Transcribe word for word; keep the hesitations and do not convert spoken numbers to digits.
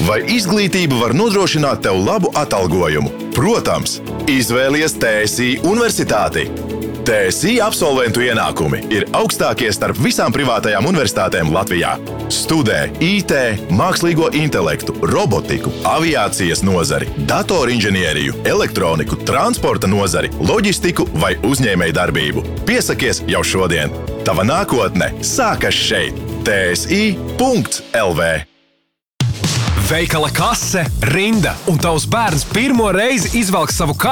Vai izglītība var nodrošināt tev labu atalgojumu? Protams, izvēlies T S I universitāti. T S I absolventu ienākumi ir augstākie starp visām privātajām universitātēm Latvijā. Studē I T, mākslīgo intelektu, robotiku, aviācijas nozari, datorinženieriju, elektroniku, transporta nozari, loģistiku vai uzņēmēju darbību. Piesakies jau šodien. Tava nākotne sākas šeit. T S I punkts L V. Veikala kase, rinda un tavs bērns pirmo reizi izvelk savu